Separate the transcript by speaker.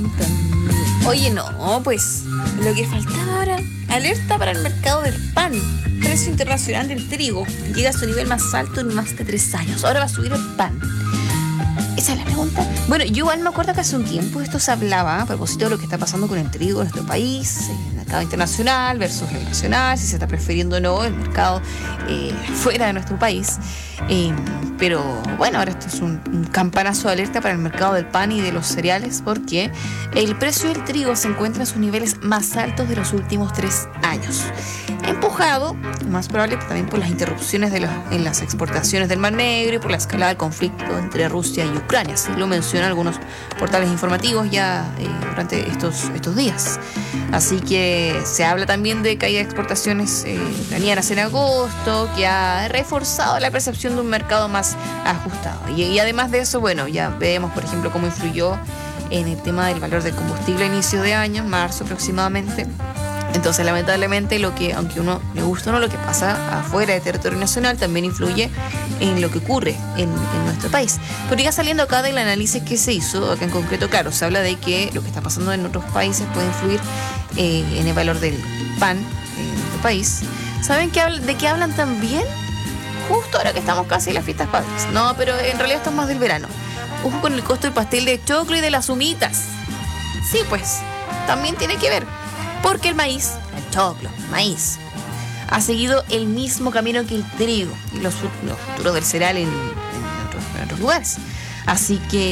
Speaker 1: tan. Oye, no, pues lo que faltaba ahora, alerta para el mercado del pan. Precio internacional del trigo llega a su nivel más alto en más de 3 años. Ahora va a subir el pan. Esa es la pregunta. Bueno, yo igual me acuerdo que hace un tiempo esto se hablaba a propósito de lo que está pasando con el trigo en nuestro país, en el mercado internacional versus el nacional, si se está prefiriendo o no el mercado fuera de nuestro país. Pero bueno, ahora esto es un campanazo de alerta para el mercado del pan y de los cereales, porque el precio del trigo se encuentra en sus niveles más altos de los últimos 3 años. Empujado, más probable, también por las interrupciones en las exportaciones del Mar Negro y por la escalada del conflicto entre Rusia y Ucrania. Así lo mencionan algunos portales informativos ya durante estos días. Así que se habla también de caída de exportaciones ucranianas en agosto, que ha reforzado la percepción de un mercado más ajustado. Y además de eso, bueno, ya vemos, por ejemplo, cómo influyó en el tema del valor del combustible a inicio de año, marzo aproximadamente. Entonces, lamentablemente, aunque uno le gusta o no, lo que pasa afuera de territorio nacional también influye en lo que ocurre en nuestro país. Pero ya saliendo acá del análisis que se hizo, acá en concreto, claro, se habla de que lo que está pasando en otros países puede influir en el valor del pan en nuestro país. ¿Saben de qué hablan también? Justo ahora que estamos casi en las fiestas patrias. No, pero en realidad esto es más del verano. Ojo con el costo del pastel de choclo y de las humitas. Sí, pues, también tiene que ver. Porque el maíz, el choclo, el maíz, ha seguido el mismo camino que el trigo y los futuros del cereal en otros lugares. Así que